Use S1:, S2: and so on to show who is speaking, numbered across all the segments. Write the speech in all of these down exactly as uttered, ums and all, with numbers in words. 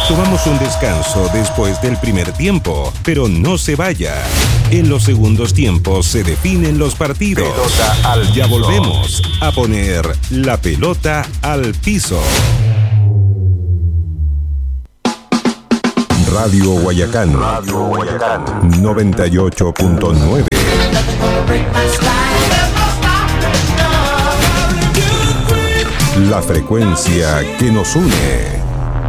S1: Tomamos un descanso después del primer tiempo, pero no se vaya. En los segundos tiempos se definen los partidos.
S2: Pelota al
S1: ya
S2: piso.
S1: volvemos a poner la pelota al piso. Radio Guayacán.
S2: Radio Guayacán.
S1: noventa y ocho punto nueve. La frecuencia que nos une.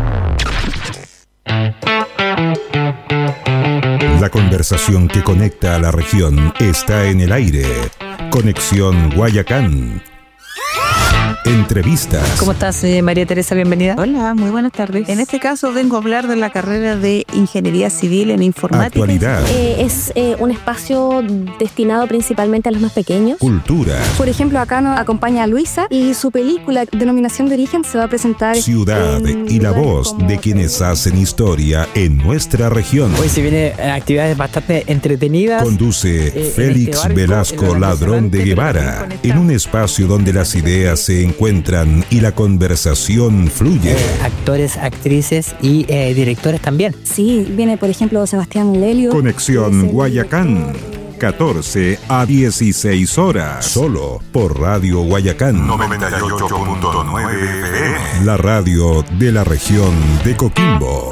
S1: La conversación que conecta a la región está en el aire. Conexión Guayacán. Entrevistas.
S3: ¿Cómo estás, eh, María Teresa? Bienvenida.
S4: Hola, muy buenas tardes. En este caso vengo a hablar de la carrera de Ingeniería Civil en Informática.
S1: Actualidad.
S5: Eh, es eh, un espacio destinado principalmente a los más pequeños.
S1: Cultura.
S6: Por ejemplo, acá nos acompaña Luisa y su película Denominación de Origen se va a presentar
S1: Ciudad
S6: en
S1: y la
S6: lugares
S1: voz
S6: como-
S1: de quienes hacen historia en nuestra región.
S3: Hoy se vienen actividades bastante entretenidas.
S1: Conduce
S3: eh,
S1: Félix
S3: en este barco,
S1: Velasco
S3: el
S1: Ladrón de
S3: restaurante,
S1: Guevara,
S3: pero también
S1: en un espacio donde las ideas se encuentran y la conversación fluye.
S3: Eh, actores, actrices y eh, directores también.
S6: Sí, viene por ejemplo Sebastián Lelio.
S1: Conexión
S6: que es el
S1: Guayacán, catorce a dieciséis horas, solo por Radio Guayacán,
S2: noventa y ocho punto nueve F M.
S1: la radio de la región de Coquimbo.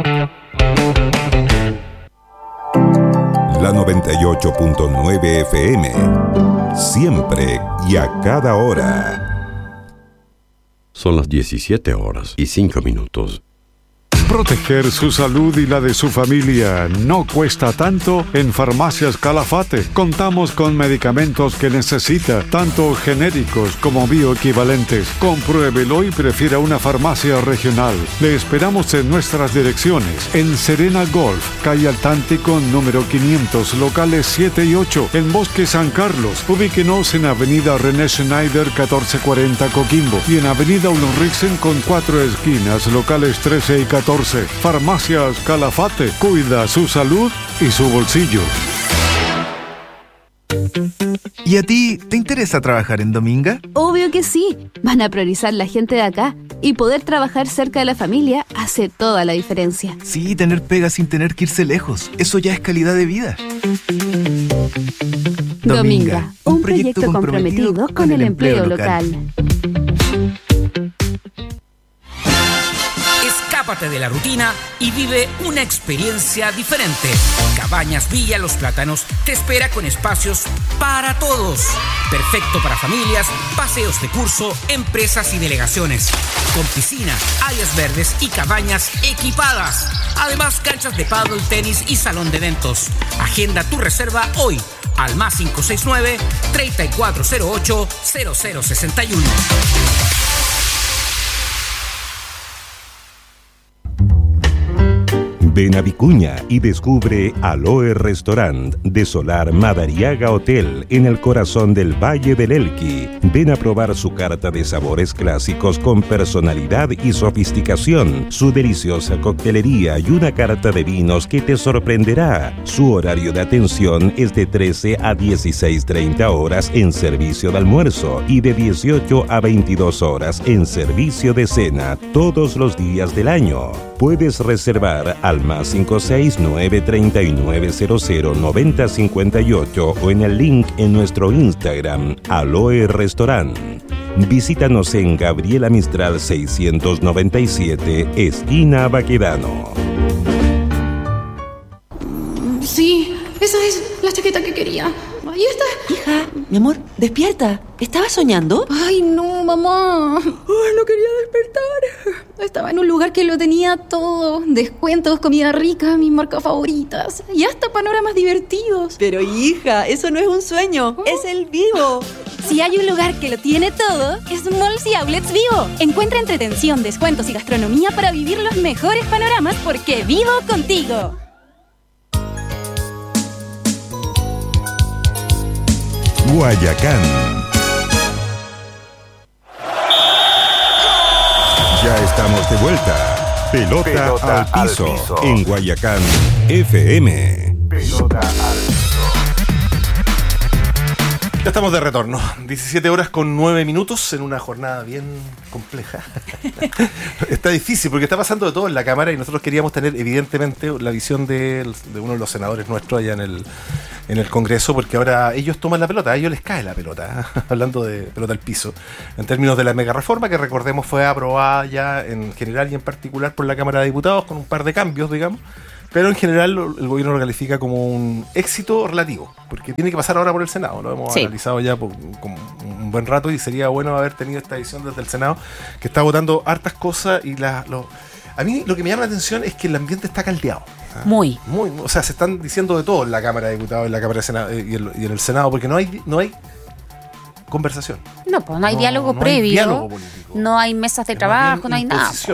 S1: La noventa y ocho punto nueve F M, siempre y a cada hora.
S7: Son las diecisiete horas y cinco minutos.
S8: Proteger su salud y la de su familia no cuesta tanto en Farmacias Calafate. Contamos con medicamentos que necesita, tanto genéricos como bioequivalentes. Compruébelo y prefiera una farmacia regional. Le esperamos en nuestras direcciones. En Serena Golf, calle Altántico, número quinientos, locales siete y ocho. En Bosque San Carlos, ubíquenos en Avenida René Schneider, catorce cuarenta Coquimbo. Y en Avenida Ulriksen con cuatro esquinas, locales trece y catorce. Farmacias Calafate, cuida su salud y su bolsillo.
S9: ¿Y a ti te interesa trabajar en Dominga?
S10: Obvio que sí. Van a priorizar la gente de acá y poder trabajar cerca de la familia hace toda la diferencia.
S9: Sí, tener pega sin tener que irse lejos. Eso ya es calidad de vida.
S10: Dominga, un proyecto comprometido con el empleo local.
S11: Escápate de la rutina y vive una experiencia diferente. Cabañas Villa Los Plátanos te espera con espacios para todos. Perfecto para familias, paseos de curso, empresas y delegaciones. Con piscina, áreas verdes y cabañas equipadas. Además, canchas de pádel, tenis y salón de eventos. Agenda tu reserva hoy al más cinco seis nueve, tres cuatro cero ocho, cero cero seis uno.
S1: Ven a Vicuña y descubre Aloe Restaurant de Solar Madariaga Hotel en el corazón del Valle del Elqui. Ven a probar su carta de sabores clásicos con personalidad y sofisticación, su deliciosa coctelería y una carta de vinos que te sorprenderá. Su horario de atención es de trece a dieciséis treinta horas en servicio de almuerzo y de dieciocho a veintidós horas en servicio de cena todos los días del año. Puedes reservar al más cinco seis nueve, tres nueve cero cero, nueve cero cinco ocho o en el link en nuestro Instagram, Aloe Restaurant. Visítanos en Gabriela Mistral seiscientos noventa y siete, esquina Baquedano.
S12: Sí, esa es la chaqueta que quería. Ahí está.
S13: Hija, mi amor, despierta. ¿Estabas soñando?
S12: Ay, no, mamá. Ay, no quería despertar. Estaba en un lugar que lo tenía todo. Descuentos, comida rica, mis marcas favoritas. Y hasta panoramas divertidos.
S13: Pero hija, eso no es un sueño. ¿Oh? Es el Vivo.
S6: Si hay un lugar que lo tiene todo, es Malls y Outlets Vivo. Encuentra entretención, descuentos y gastronomía para vivir los mejores panoramas porque vivo contigo.
S1: Guayacán. Ya estamos de vuelta. Pelota, Pelota al, piso, al piso en Guayacán F M.
S2: Pelota al piso.
S14: Ya estamos de retorno. diecisiete horas con nueve minutos en una jornada bien compleja. Está difícil porque está pasando de todo en la Cámara y nosotros queríamos tener evidentemente la visión de, de uno de los senadores nuestros allá en el, en el Congreso, porque ahora ellos toman la pelota, a ellos les cae la pelota, ¿eh? Hablando de pelota al piso. En términos de la mega reforma, que recordemos fue aprobada ya en general y en particular por la Cámara de Diputados con un par de cambios, digamos. Pero en general el gobierno lo califica como un éxito relativo, porque tiene que pasar ahora por el Senado. Lo hemos sí. analizado ya por, como un buen rato y sería bueno haber tenido esta visión desde el Senado, que está votando hartas cosas y la, lo, a mí lo que me llama la atención es que el ambiente está caldeado.
S5: Muy.
S14: Muy. O sea, se están diciendo de todo en la Cámara de Diputados, en la Cámara de Senado y, el, y en el Senado, porque no hay, no hay conversación.
S5: No, pues no hay no, diálogo
S14: no
S5: previo,
S14: hay diálogo político.
S5: No hay mesas de es trabajo, no hay nada.
S14: Sí.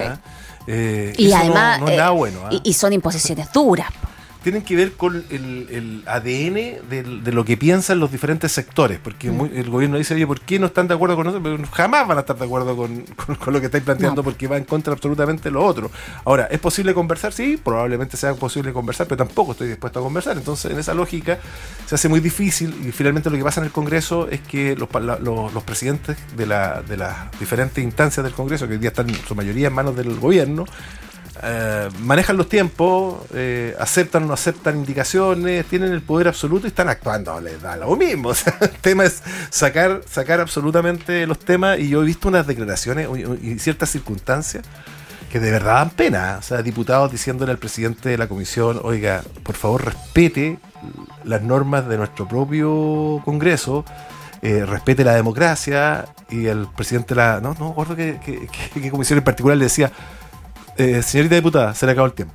S14: Eh,
S5: y además
S14: no, no es nada bueno, ¿eh?
S5: y, y son imposiciones duras.
S14: Tienen que ver con el, el A D N de, de lo que piensan los diferentes sectores, porque mm. muy, el gobierno dice, oye, ¿por qué no están de acuerdo con nosotros? Pero jamás van a estar de acuerdo con, con, con lo que estáis planteando, no. porque va en contra absolutamente de lo otro. Ahora, ¿es posible conversar? Sí, probablemente sea posible conversar, pero tampoco estoy dispuesto a conversar. Entonces, en esa lógica, se hace muy difícil y finalmente lo que pasa en el Congreso es que los, la, los, los presidentes de, la, de las diferentes instancias del Congreso, que hoy día están en su mayoría en manos del gobierno, Eh, manejan los tiempos, eh, aceptan o no aceptan indicaciones, tienen el poder absoluto y están actuando, les da lo mismo. O sea, el tema es sacar, sacar absolutamente los temas, y yo he visto unas declaraciones y, y ciertas circunstancias que de verdad dan pena. O sea, diputados diciéndole al presidente de la comisión, oiga, por favor respete las normas de nuestro propio Congreso, eh, respete la democracia, y el presidente de la, no, no recuerdo qué, qué, qué, qué comisión en particular le decía, Eh, señorita diputada, se le acabó el tiempo.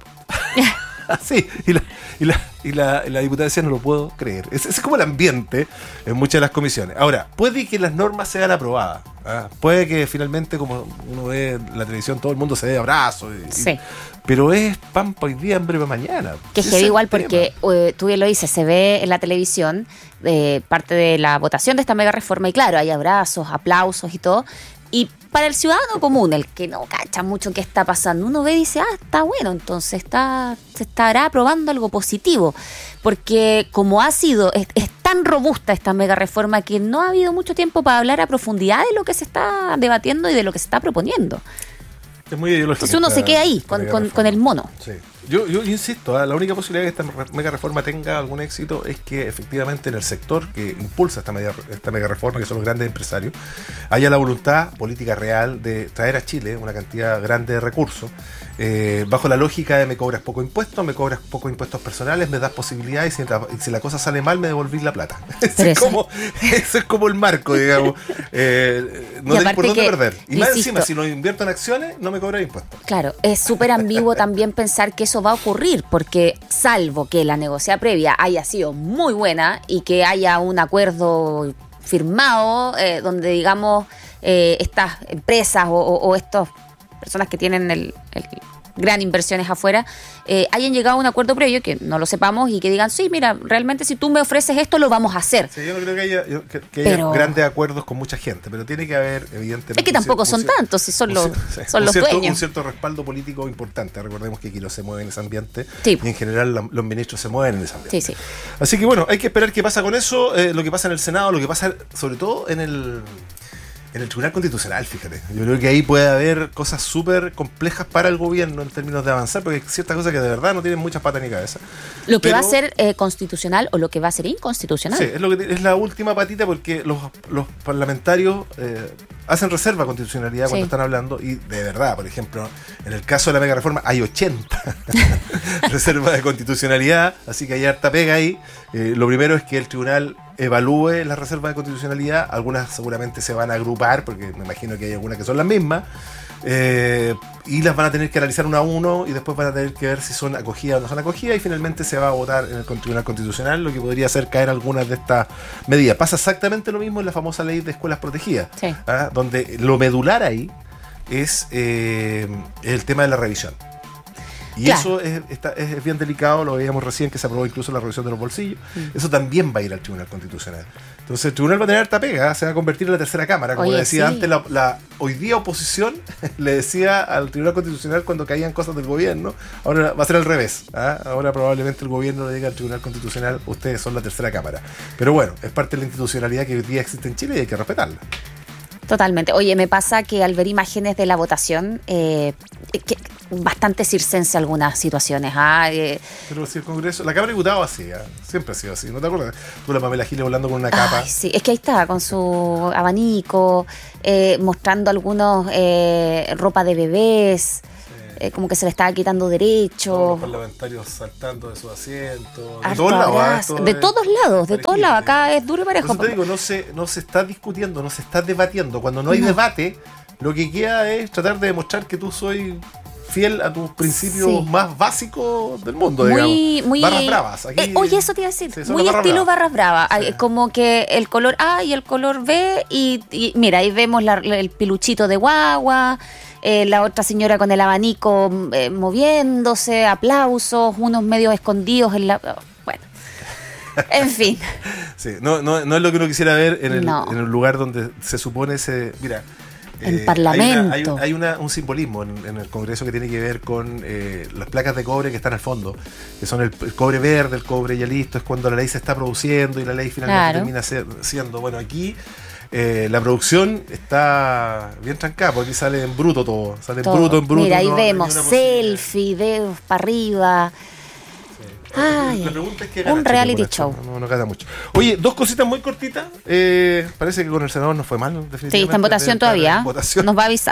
S14: Sí, y la, y, la, y, la, y la diputada decía, no lo puedo creer. Ese es como el ambiente en muchas de las comisiones. Ahora, puede que las normas sean aprobadas, ¿eh? Puede que finalmente, como uno ve en la televisión, todo el mundo se dé abrazos. Y, sí. y, pero es pan para hoy día, hambre para mañana.
S5: Que es heavy igual porque, eh, tú bien lo dices, se ve en la televisión eh, parte de la votación de esta mega reforma y claro, hay abrazos, aplausos y todo. Y para el ciudadano común, el que no cacha mucho qué está pasando, uno ve y dice, ah, está bueno, entonces está, se estará aprobando algo positivo. Porque como ha sido, es, es tan robusta esta mega reforma que no ha habido mucho tiempo para hablar a profundidad de lo que se está debatiendo y de lo que se está proponiendo.
S14: Es muy ideológico.
S5: Entonces uno se queda ahí con, con, con el mono.
S14: Sí. Yo, yo insisto, ¿eh? La única posibilidad de que esta mega reforma tenga algún éxito es que efectivamente en el sector que impulsa esta mega, esta mega reforma, que son los grandes empresarios, haya la voluntad política real de traer a Chile una cantidad grande de recursos, eh, bajo la lógica de me cobras poco impuesto, me cobras poco impuestos personales, me das posibilidades y si, y si la cosa sale mal me devolvís la plata. Ese es, como, ese es como el marco, digamos. Eh, no tenéis por dónde perder. Y más encima, si lo invierto en acciones, no me cobras impuestos.
S5: Claro, es súper ambiguo también pensar que eso va a ocurrir, porque salvo que la negociación previa haya sido muy buena y que haya un acuerdo firmado eh, donde digamos eh, estas empresas o, o, o estas personas que tienen el, el gran inversiones afuera eh, hayan llegado a un acuerdo previo, que no lo sepamos y que digan, sí, mira, realmente si tú me ofreces esto lo vamos a hacer.
S14: Sí, yo no creo que haya, yo, que, que pero, haya grandes acuerdos con mucha gente, pero tiene que haber evidentemente...
S5: Es que tampoco son cierto, tantos, si son los, sí, son los
S14: cierto,
S5: dueños.
S14: Un cierto respaldo político importante. Recordemos que Quilo se mueve en ese ambiente,
S5: sí.
S14: Y en general la, los ministros se mueven en ese ambiente.
S5: Sí, sí.
S14: Así que bueno, hay que esperar qué pasa con eso, eh, lo que pasa en el Senado, lo que pasa sobre todo en el... en el Tribunal Constitucional, fíjate. Yo creo que ahí puede haber cosas súper complejas para el gobierno en términos de avanzar, porque hay ciertas cosas que de verdad no tienen muchas patas ni cabeza.
S5: Lo que
S14: Pero,
S5: va a ser eh, constitucional o lo que va a ser inconstitucional.
S14: Sí, es, lo que, es la última patita, porque los, los parlamentarios eh, hacen reserva a constitucionalidad cuando sí. están hablando, y de verdad, por ejemplo, en el caso de la mega reforma hay ochenta reservas de constitucionalidad, así que hay harta pega ahí. Eh, lo primero es que el tribunal evalúe las reservas de constitucionalidad, algunas seguramente se van a agrupar, porque me imagino que hay algunas que son las mismas, eh, y las van a tener que analizar uno a uno, y después van a tener que ver si son acogidas o no son acogidas, y finalmente se va a votar en el Tribunal Constitucional, lo que podría hacer caer algunas de estas medidas. Pasa exactamente lo mismo en la famosa ley de escuelas protegidas,
S5: sí.
S14: ¿ah? Donde lo medular ahí es eh, el tema de la revisión. Y
S5: Claro.
S14: eso es, está- es bien delicado, lo veíamos recién que se aprobó incluso la revisión de los bolsillos.
S5: Mm.
S14: Eso también va a ir al Tribunal Constitucional. Entonces el Tribunal va a tener harta pega, se va a convertir en la tercera cámara. Como
S5: Oye,
S14: decía
S5: sí.
S14: antes, la, la hoy día oposición le decía al Tribunal Constitucional cuando caían cosas del gobierno, ahora va a ser al revés. ¿ah? Ahora probablemente el gobierno le diga al Tribunal Constitucional, ustedes son la tercera cámara. Pero bueno, es parte de la institucionalidad que hoy día existe en Chile y hay que respetarla.
S5: Totalmente. Oye, me pasa que al ver imágenes de la votación, eh, que bastante circense algunas situaciones. ¿ah? Eh,
S14: Pero si el Congreso, la Cámara de Diputados así, ¿ah? Siempre ha sido así, ¿no te acuerdas? Tú la Pamela Giles volando con una capa.
S5: Ay, sí, es que ahí está, con su abanico, eh, mostrando algunos eh, ropa de bebés, eh, como que se le estaba quitando
S14: Todos
S5: derechos.
S14: los parlamentarios saltando de sus asientos. De
S5: Harto
S14: todos lados. ¿ah?
S5: abrazo.
S14: Esto
S5: De
S14: es-
S5: todos lados, de todos lados. Acá es duro y
S14: Por
S5: parejo.
S14: eso te digo, no se, no se está discutiendo, no se está debatiendo. Cuando no hay
S5: No.
S14: debate, lo que queda es tratar de demostrar que tú soy fiel a tus principios
S5: Sí.
S14: más básicos del mundo,
S5: Muy,
S14: digamos.
S5: muy.
S14: Barras bravas. Aquí,
S5: Eh, oye, eso te iba a decir.
S14: Sí, son
S5: muy
S14: las barras
S5: estilo
S14: bravas.
S5: barras bravas. Hay Como que el color A y el color B. Y, y mira, ahí vemos la- el piluchito de guagua. eh, la otra señora con el abanico eh, moviéndose, aplausos, unos medios escondidos en la. Bueno. En fin.
S14: Sí, no, no, no es lo que uno quisiera ver en el,
S5: No.
S14: en el lugar donde se supone se. Mira.
S5: En
S14: eh,
S5: Parlamento.
S14: Hay, una- hay un- hay una- un simbolismo en, en el Congreso que tiene que ver con eh, las placas de cobre que están al fondo, que son el, el cobre verde, el cobre ya listo, es cuando la ley se está produciendo y la ley finalmente
S5: Claro.
S14: termina ser- siendo. Bueno, aquí eh, la producción está bien trancada, porque aquí sale en bruto todo, sale en
S5: Todo.
S14: bruto, en bruto.
S5: Mira, ahí
S14: no- no hay
S5: vemos
S14: una posibilidad.
S5: selfie, dedos para arriba. Ay,
S14: La pregunta es qué
S5: un
S14: gana Chile
S5: reality
S14: con esto.
S5: show.
S14: No, no gana mucho. Oye, dos cositas muy cortitas. Eh, parece que con el senador no fue mal, definitivamente.
S5: Sí, está en votación
S14: Debe estar
S5: todavía.
S14: en votación.
S5: Nos va a avisar.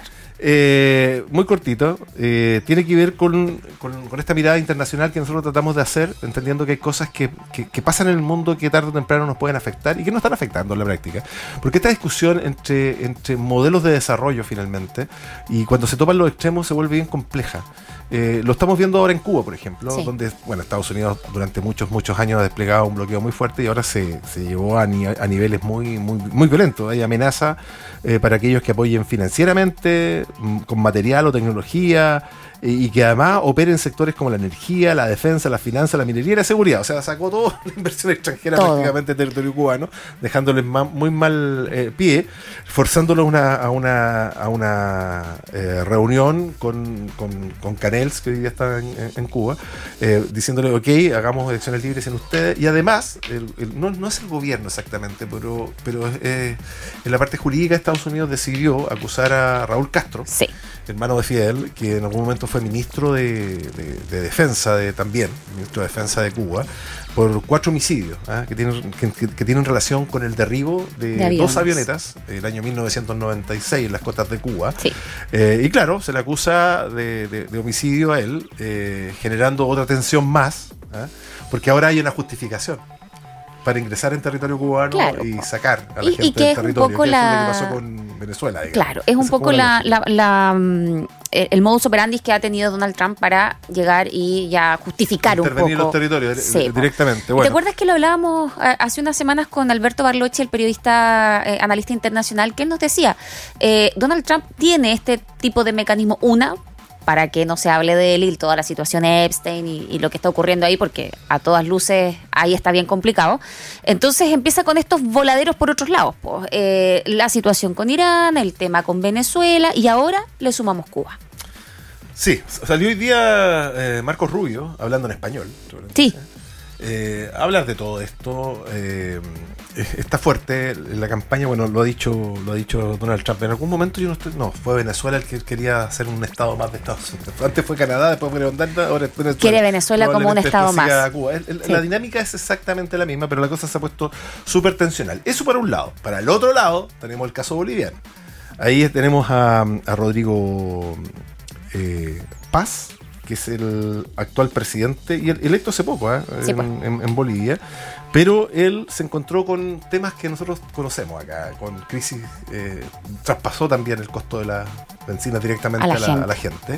S14: Eh, muy cortito. Eh, tiene que ver con, con- con esta mirada internacional que nosotros tratamos de hacer, entendiendo que hay cosas que, que- que pasan en el mundo que tarde o temprano nos pueden afectar y que no están afectando en la práctica. Porque esta discusión entre, entre modelos de desarrollo finalmente, y cuando se topan los extremos se vuelve bien compleja. Eh, lo estamos viendo ahora en Cuba, por ejemplo,
S5: Sí.
S14: donde bueno, Estados Unidos durante muchos, muchos años ha desplegado un bloqueo muy fuerte y ahora se, se llevó a, ni- a niveles muy, muy, muy violentos. Hay amenaza eh, para aquellos que apoyen financieramente, mm, con material o tecnología, eh, y que además operen sectores como la energía, la defensa, la finanza, la minería y la seguridad. O sea, sacó toda la inversión extranjera
S5: Todo.
S14: prácticamente del territorio cubano, dejándoles ma- muy mal eh, pie, forzándolos una, a una, a una eh, reunión con, con, con Canels, que hoy día está en, en- en Cuba, eh, diciéndole, ok, hagamos elecciones libres en ustedes, y además, el- el- no, no es el gobierno exactamente, pero, pero eh, en la parte jurídica Estados Unidos decidió acusar a Raúl Castro,
S5: Sí.
S14: hermano de Fidel, que en algún momento fue ministro de, de- de defensa de, también, ministro de defensa de Cuba, por cuatro homicidios ¿ah? que, tienen, que, que- que tienen relación con el derribo de,
S5: De aviones.
S14: dos avionetas el año mil novecientos noventa y seis en las costas de Cuba.
S5: Sí.
S14: Eh, y claro, se le acusa de, de- de homicidio a él, eh, generando otra tensión más, ¿ah? porque ahora hay una justificación para ingresar en territorio cubano
S5: Claro.
S14: y sacar a la
S5: Y- y
S14: gente
S5: que
S14: del
S5: es un
S14: territorio,
S5: poco
S14: que
S5: la-
S14: es lo que pasó con Venezuela. digamos.
S5: Claro, es un
S14: Esa
S5: poco
S14: como
S5: la,
S14: lógica.
S5: la, la, mm, el el modus operandi que ha tenido Donald Trump para llegar y ya justificar un
S14: Intervenir en
S5: poco.
S14: los territorios
S5: Sí,
S14: dire-
S5: po.
S14: directamente.
S5: ¿Te
S14: Bueno,
S5: acuerdas que lo hablábamos eh, hace unas semanas con Alberto Barloche, el periodista eh, analista internacional, que él nos decía, eh, Donald Trump tiene este tipo de mecanismo, una, para que no se hable de él y toda la situación Epstein y, y lo que está ocurriendo ahí, porque a todas luces ahí está bien complicado. Entonces empieza con estos voladeros por otros lados, pues, eh, la situación con Irán, el tema con Venezuela, y ahora le sumamos Cuba.
S14: sí, salió hoy día eh, Marcos Rubio, hablando en español.
S5: Sí.
S14: Eh, hablar de todo esto eh, está fuerte la campaña. Bueno, lo ha dicho lo ha dicho Donald Trump en algún momento. Yo no estoy, no fue Venezuela el que quería ser un estado más de Estados Unidos. Antes fue Canadá, después fue Holanda, ahora es Venezuela.
S5: Quiere Venezuela como un
S14: Probablemente
S5: estado
S14: después siga
S5: más.
S14: Cuba. El- el-
S5: Sí.
S14: La dinámica es exactamente la misma, pero la cosa se ha puesto súper tensional. Eso para un lado. Para el otro lado tenemos el caso boliviano. Ahí tenemos a, a Rodrigo eh, Paz, que es el actual presidente y el, electo hace poco ¿eh?
S5: Sí,
S14: en,
S5: pues.
S14: en- en Bolivia, pero él se encontró con temas que nosotros conocemos acá, con crisis, eh, traspasó también el costo de la benzina directamente
S5: A la
S14: a la,
S5: gente.
S14: a la gente.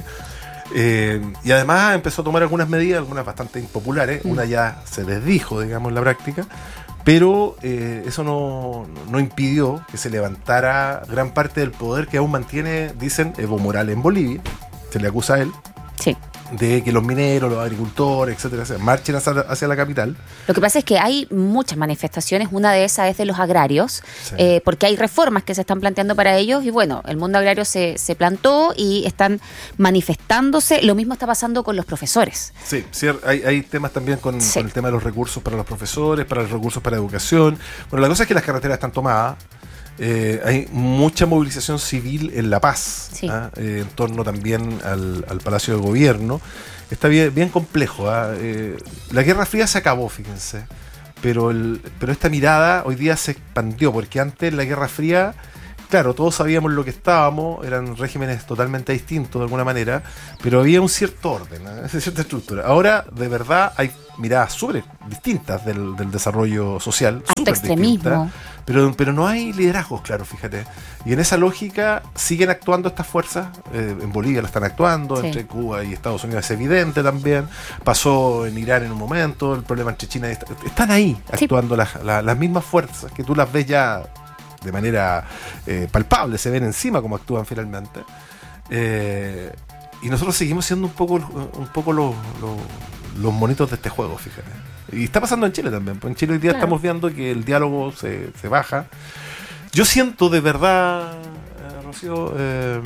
S14: Eh, y además empezó a tomar algunas medidas, algunas bastante impopulares,
S5: Mm.
S14: una ya se desdijo, digamos, en la práctica, pero eh, eso no, no impidió que se levantara gran parte del poder que aún mantiene, dicen, Evo Morales en Bolivia, se le acusa a él,
S5: Sí.
S14: de que los mineros, los agricultores, etcétera, etcétera, marchen hacia, hacia la capital.
S5: Lo que pasa es que hay muchas manifestaciones, una de esas es de los agrarios, sí. eh, porque hay reformas que se están planteando para ellos y bueno, el mundo agrario se, se plantó y están manifestándose. Lo mismo está pasando con los profesores.
S14: Sí, sí hay, hay temas también con, sí. con el tema de los recursos para los profesores, para los recursos para educación. Bueno, la cosa es que las carreteras están tomadas. Eh, hay mucha movilización civil en La Paz, sí. ¿ah? eh, en torno también al, al Palacio de Gobierno. Está bien, bien complejo. ¿ah? Eh, la Guerra Fría se acabó, fíjense, pero, el, pero esta mirada hoy día se expandió, porque antes la Guerra Fría, claro, todos sabíamos lo que estábamos, eran regímenes totalmente distintos de alguna manera, pero había un cierto orden, ¿eh? cierta estructura. Ahora, de verdad, hay miradas súper distintas del, del desarrollo social, súper distintas, pero, pero no hay liderazgos, claro, fíjate. Y en esa lógica siguen actuando estas fuerzas, eh, en Bolivia lo están actuando, sí. entre Cuba y Estados Unidos es evidente también, pasó en Irán en un momento, el problema entre China y Estados Unidos, están ahí actuando sí. las, las, las mismas fuerzas, que tú las ves ya de manera eh, palpable, se ven encima cómo actúan finalmente. Eh, y nosotros seguimos siendo un poco, un poco los, los, los monitos de este juego, fíjate. Y está pasando en Chile también. En Chile hoy día claro. estamos viendo que el diálogo se, se baja. Yo siento de verdad, eh, Rocío, eh,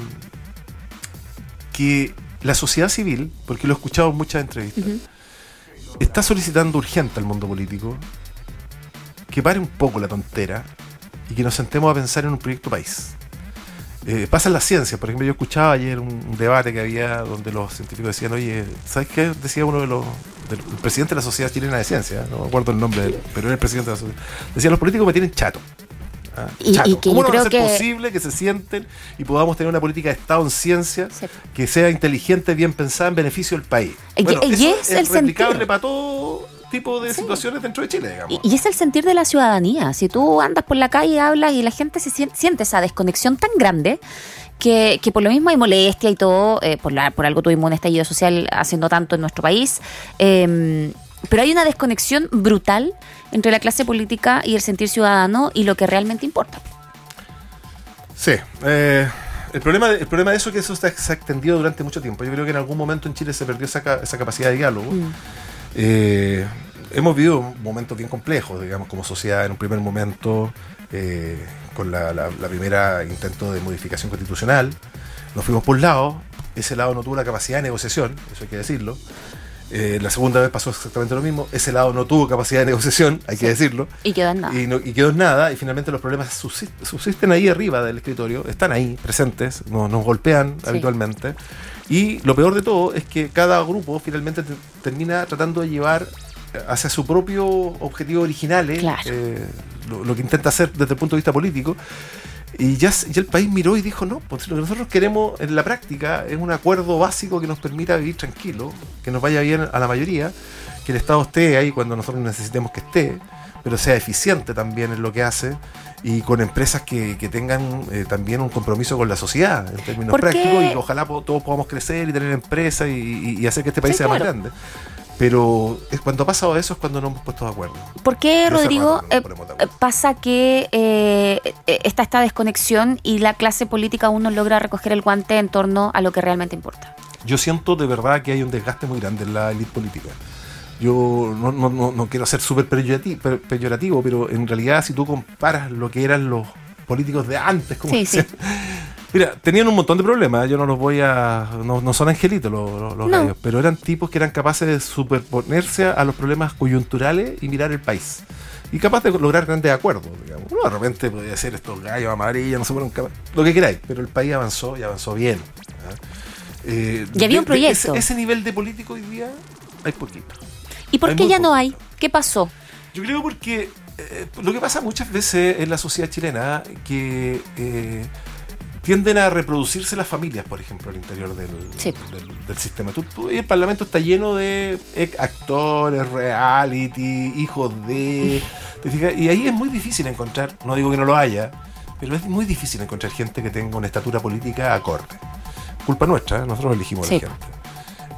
S14: que la sociedad civil, porque lo he escuchado en muchas entrevistas, uh-huh. está solicitando urgente al mundo político que pare un poco la tontera y que nos sentemos a pensar en un proyecto país. Eh, pasa en la ciencia, por ejemplo, yo escuchaba ayer un, un debate que había donde los científicos decían, oye, ¿sabes qué? Decía uno de los, del el presidente de la Sociedad Chilena de Ciencia, no me acuerdo el nombre de él, pero era el presidente de la sociedad. Decía, los políticos me tienen chato. ¿Ah?
S5: Y,
S14: chato.
S5: y que
S14: ¿Cómo
S5: yo
S14: no va a
S5: creo
S14: ser
S5: que...
S14: posible que se sienten y podamos tener una política de Estado en ciencia
S5: sí.
S14: que sea inteligente, bien pensada, en beneficio del país? Bueno,
S5: y,
S14: eso
S5: y es,
S14: es
S5: el
S14: replicable
S5: sentir.
S14: para todo tipo de sí. situaciones dentro de Chile, digamos.
S5: Y, y es el sentir de la ciudadanía. Si tú andas por la calle y hablas y la gente se siente, siente esa desconexión tan grande que, que por lo mismo hay molestia y todo, eh, por, la, por algo tuvimos un estallido social haciendo tanto en nuestro país, eh, pero hay una desconexión brutal entre la clase política y el sentir ciudadano y lo que realmente importa.
S14: Sí, eh, el problema, de, el problema de eso es que eso está, se ha extendido durante mucho tiempo. Yo creo que en algún momento en Chile se perdió esa, esa capacidad de diálogo. Mm. Eh, hemos vivido momentos bien complejos, digamos, como sociedad. En un primer momento, eh, con la, la, la primera intento de modificación constitucional, nos fuimos por un lado, ese lado no tuvo la capacidad de negociación, eso hay que decirlo. Eh, la segunda vez pasó exactamente lo mismo, ese lado no tuvo capacidad de negociación, hay sí. que decirlo.
S5: Y quedó en nada.
S14: Y, no, y quedó en nada, y finalmente los problemas subsisten, subsisten ahí arriba del escritorio, están ahí, presentes, nos, nos golpean sí. habitualmente. Y lo peor de todo es que cada grupo finalmente te, termina tratando de llevar hacia su propio objetivo original, ¿eh?
S5: Claro.
S14: eh, lo, lo que intenta hacer desde el punto de vista político. Y ya, ya el país miró y dijo, no, pues lo que nosotros queremos en la práctica es un acuerdo básico que nos permita vivir tranquilo, que nos vaya bien a la mayoría, que el Estado esté ahí cuando nosotros necesitemos que esté, pero sea eficiente también en lo que hace y con empresas que, que tengan eh, también un compromiso con la sociedad en términos prácticos y que ojalá po- todos podamos crecer y tener empresas y, y, y hacer que este país sí, sea claro. más grande. Pero es cuando ha pasado eso es cuando nos hemos puesto de acuerdo.
S5: ¿Por qué, Rodrigo, eh, pasa que eh, está esta desconexión y la clase política aún no logra recoger el guante en torno a lo que realmente importa?
S14: Yo siento de verdad que hay un desgaste muy grande en la élite política. Yo no, no, no, no quiero ser súper peyorativo, peyorativo, pero en realidad si tú comparas lo que eran los políticos de antes, como
S5: sí, sí.
S14: Mira, tenían un montón de problemas, yo no los voy a... No, no son angelitos los, los, los no. gallos, pero eran tipos que eran capaces de superponerse a los problemas coyunturales y mirar el país. Y capaz de lograr grandes acuerdos, digamos. Uno de repente podía ser estos gallos amarillos, no sé, lo que queráis, pero el país avanzó y avanzó bien. Eh,
S5: y había un proyecto.
S14: Ese, ese nivel de político hoy día hay poquito.
S5: ¿Y por
S14: hay
S5: qué ya
S14: poco.
S5: no hay? ¿Qué pasó?
S14: Yo creo porque eh, lo que pasa muchas veces en la sociedad chilena, que... Eh, tienden a reproducirse las familias, por ejemplo, al interior del,
S5: sí.
S14: del, del sistema. Tú, tú, el Parlamento está lleno de actores, reality, hijos de... Y ahí es muy difícil encontrar, no digo que no lo haya, pero es muy difícil encontrar gente que tenga una estatura política acorde. Culpa nuestra, ¿eh? Nosotros elegimos
S5: sí.
S14: a la gente.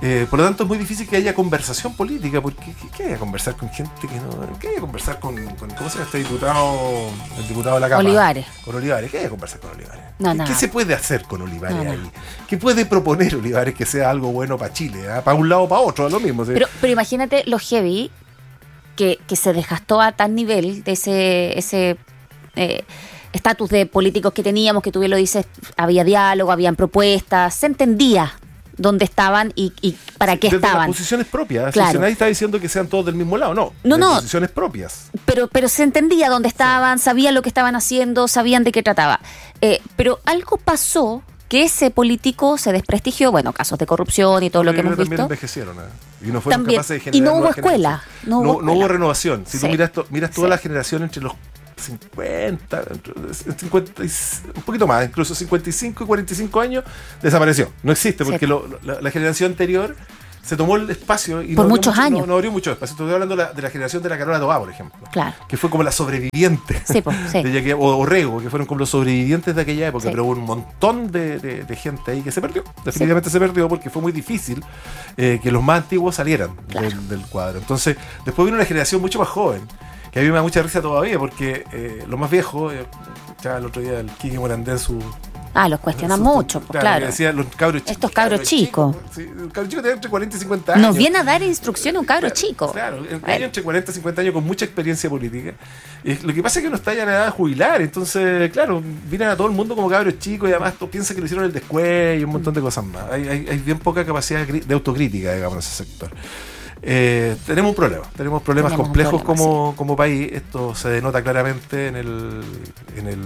S14: Eh, por lo tanto, es muy difícil que haya conversación política, porque ¿qué, qué hay a conversar con gente que no... ¿Qué hay a conversar con, con ¿cómo se llama este diputado? El diputado de la Cámara.
S5: Olivares.
S14: Con Olivares. ¿Qué hay a conversar con Olivares?
S5: No,
S14: ¿Qué,
S5: nada.
S14: ¿Qué se puede hacer con Olivares
S5: No, no.
S14: ahí? ¿Qué puede proponer Olivares que sea algo bueno para Chile? ¿eh? Para un lado o para otro, es lo mismo. ¿sí?
S5: Pero, pero imagínate lo heavy que, que se desgastó a tal nivel de ese ese eh, estatus de políticos que teníamos, que tú bien lo dices, había diálogo, habían propuestas, se entendía dónde estaban y, y para qué
S14: Desde
S5: estaban.
S14: las posiciones propias.
S5: Claro.
S14: Si nadie está diciendo que sean todos del mismo lado, no.
S5: No,
S14: de
S5: no.
S14: Posiciones propias.
S5: Pero, pero se entendía dónde estaban, sabían lo que estaban haciendo, sabían de qué trataba. Eh, pero algo pasó que ese político se desprestigió, bueno, casos de corrupción y todo lo que hemos
S14: también
S5: visto.
S14: envejecieron, ¿eh? Y no fueron
S5: También.
S14: capaces de
S5: Y
S14: generar
S5: no hubo
S14: nuevas
S5: escuela.
S14: generaciones.
S5: No hubo,
S14: No, no
S5: escuela.
S14: hubo renovación. Si
S5: Sí.
S14: tú miras, to- miras toda
S5: Sí.
S14: la generación entre los cincuenta, cincuenta y- un poquito más, incluso cincuenta y cinco y cuarenta y cinco años, desapareció. No existe, porque
S5: Sí.
S14: lo- la, la generación anterior se tomó el espacio y
S5: Por
S14: no abrió
S5: muchos
S14: mucho-
S5: años.
S14: No, no abrió mucho espacio. Estoy hablando de la, de la generación de la Carola Tobá, por ejemplo.
S5: Claro.
S14: Que fue como la sobreviviente.
S5: Sí, pues, sí.
S14: de Yaque- o, o Rego, que fueron como los sobrevivientes de aquella época,
S5: Sí.
S14: pero hubo un montón de, de- de gente ahí que se perdió. Definitivamente se perdió porque fue muy difícil eh, que los más antiguos salieran
S5: Claro.
S14: del, del cuadro. Entonces, después vino una generación mucho más joven, que a mí me da mucha risa todavía, porque eh, los más viejos, eh, ya el otro día el Kiki Morandé en su...
S5: Ah, los cuestionan
S14: su-
S5: mucho, pues,
S14: claro,
S5: claro.
S14: que decía los cabros chicos.
S5: Estos cabros chicos.
S14: Sí, el cabro chico tiene entre cuarenta y cincuenta años.
S5: Nos viene a dar instrucción un cabro chico.
S14: Claro, el
S5: Bueno.
S14: año entre cuarenta y cincuenta años con mucha experiencia política. Y lo que pasa es que uno está ya en edad de jubilar, entonces, claro, vienen a todo el mundo como cabros chicos y además tú piensas que le hicieron el descuello y un montón de cosas más. Hay, hay, hay bien poca capacidad de cri- de autocrítica, digamos, en ese sector. Eh, tenemos un problema, tenemos problemas
S5: Tenemos un
S14: complejos
S5: problema,
S14: como, como país. Esto se denota claramente en el... En el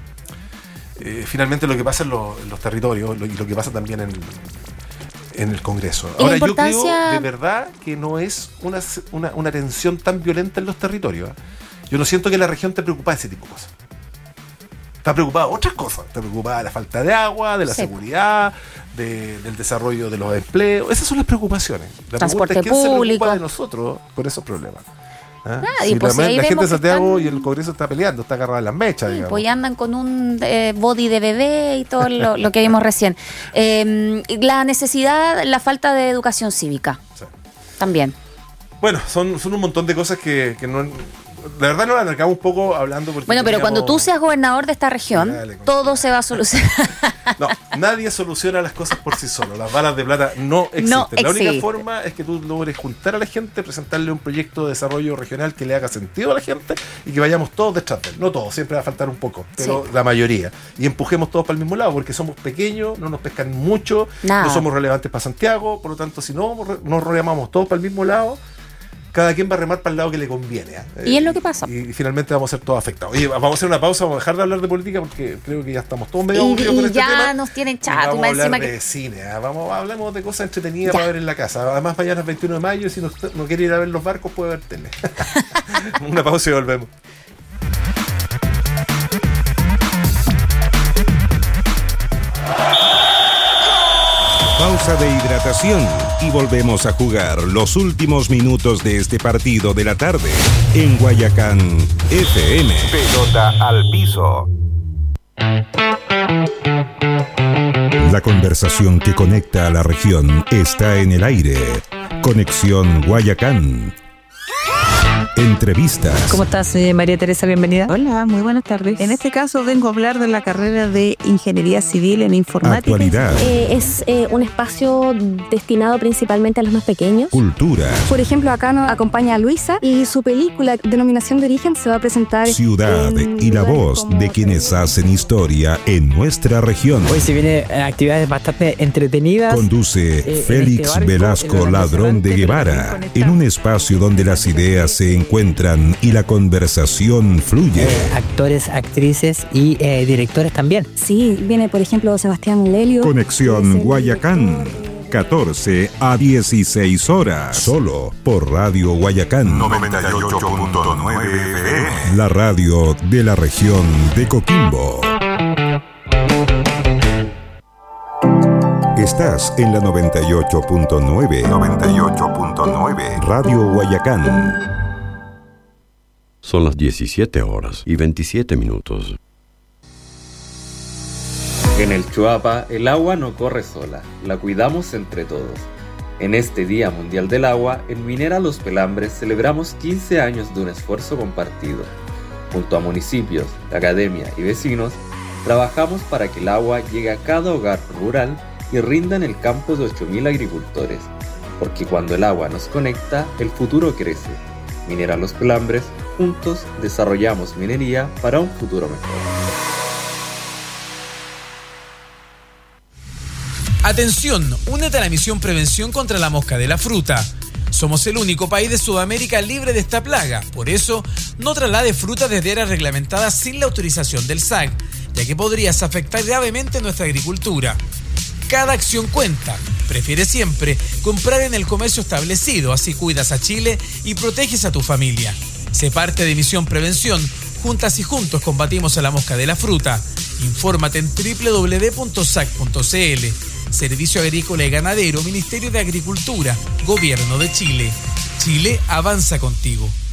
S14: eh, finalmente lo que pasa en, los- en los territorios lo- y lo que pasa también en, en el Congreso.
S5: Y la
S14: Ahora, yo creo
S5: importancia-
S14: de verdad que no es una, una, una tensión tan violenta en los territorios. ¿eh? Yo no siento que la región te preocupa de ese tipo de cosas. Está preocupada de otras cosas. Está preocupada de la falta de agua, de la
S5: Sí.
S14: seguridad, de- del desarrollo de los empleos. Esas son las preocupaciones. La
S5: Transporte
S14: pregunta es quién se
S5: público.
S14: preocupa de nosotros por esos problemas. ¿Ah?
S5: Nadie,
S14: Si
S5: pues,
S14: la,
S5: si ahí
S14: la gente
S5: vemos
S14: de
S5: que
S14: Santiago
S5: están-
S14: y el Congreso está peleando, está agarrada en las mechas, digamos.
S5: Pues ya andan con un eh, body de bebé y todo lo, lo que vimos recién. Eh, la necesidad, la falta de educación cívica.
S14: Sí.
S5: También.
S14: Bueno, son, son un montón de cosas que, que no... La verdad nos alargamos un poco hablando porque
S5: Bueno, pero cuando tú
S14: teníamos-
S5: seas gobernador de esta región,
S14: Dale, con-
S5: todo se va a solucionar.
S14: No, nadie soluciona las cosas por sí solo. Las balas de plata no existen.
S5: No
S14: la única
S5: existe.
S14: forma es que tú logres juntar a la gente, presentarle un proyecto de desarrollo regional que le haga sentido a la gente y que vayamos todos detrás de él. No todos, siempre va a faltar un poco, pero
S5: Sí.
S14: la mayoría. Y empujemos todos para el mismo lado, porque somos pequeños, no nos pescan mucho,
S5: Nada.
S14: no somos relevantes para Santiago, por lo tanto, si no nos remamos todos para el mismo lado, cada quien va a remar para el lado que le conviene. ¿eh?
S5: Y es lo que pasa.
S14: Y, y finalmente vamos a ser todos afectados. Oye, vamos a hacer una pausa, vamos a dejar de hablar de política porque creo que ya estamos todos medio
S5: Y,
S14: aburridos
S5: y
S14: con este
S5: ya
S14: tema.
S5: nos tienen
S14: Y
S5: chato.
S14: vamos
S5: más
S14: a hablar
S5: encima
S14: de
S5: que-
S14: cine, ¿ah? vamos, hablemos de cosas entretenidas
S5: Ya.
S14: para ver en la casa. Además, mañana es veintiuno de mayo y si no, no quiere ir a ver los barcos puede ver tele. Una pausa y volvemos.
S1: Pausa de hidratación y volvemos a jugar los últimos minutos de este partido de la tarde en Guayacán F M.
S2: Pelota al piso.
S1: La conversación que conecta a la región está en el aire. Conexión Guayacán. Entrevistas.
S3: ¿Cómo estás, eh, María Teresa? Bienvenida.
S4: Hola, muy buenas tardes. En este caso vengo a hablar de la carrera de Ingeniería Civil en Informática.
S1: Actualidad.
S15: Eh, es eh, un espacio destinado principalmente a los más pequeños.
S1: Cultura.
S16: Por ejemplo, acá nos acompaña a Luisa y su película Denominación de Origen se va a presentar
S1: Ciudad
S16: en
S1: y la
S16: lugares
S1: voz
S16: como-
S1: de quienes hacen historia en nuestra región.
S3: Hoy se vienen eh, actividades bastante entretenidas.
S1: Conduce
S3: eh,
S1: Félix
S3: en este barco,
S1: Velasco
S3: en el
S1: Ladrón de
S3: restaurante,
S1: Guevara,
S3: pero
S1: en un espacio donde las ideas se encuentran y la conversación fluye.
S3: Eh, actores, actrices y eh, directores también.
S16: Sí, viene por ejemplo Sebastián Lelio.
S1: Conexión Guayacán, catorce a dieciséis horas, solo por Radio Guayacán,
S2: noventa y ocho punto nueve F M.
S1: la radio de la región de Coquimbo. Estás en la noventa y ocho punto nueve.
S2: noventa y ocho punto nueve.
S1: Radio Guayacán.
S7: Son las diecisiete horas y veintisiete minutos.
S17: En el Chuapa, el agua no corre sola, la cuidamos entre todos. En este Día Mundial del Agua, en Minera Los Pelambres celebramos quince años de un esfuerzo compartido. Junto a municipios, la academia y vecinos, trabajamos para que el agua llegue a cada hogar rural y rinda en el campo de ocho mil agricultores. Porque cuando el agua nos conecta, el futuro crece. Minera Los Pelambres, juntos desarrollamos minería para un futuro mejor.
S18: Atención, únete a la misión Prevención contra la Mosca de la Fruta. Somos el único país de Sudamérica libre de esta plaga. Por eso, no traslades fruta desde áreas reglamentadas sin la autorización del S A C, ya que podrías afectar gravemente nuestra agricultura. Cada acción cuenta. Prefiere siempre comprar en el comercio establecido, así cuidas a Chile y proteges a tu familia. Sé parte de Misión Prevención. Juntas y juntos combatimos a la mosca de la fruta. Infórmate en doble u doble u doble u punto s a c punto c l. Servicio Agrícola y Ganadero, Ministerio de Agricultura, Gobierno de Chile. Chile avanza contigo.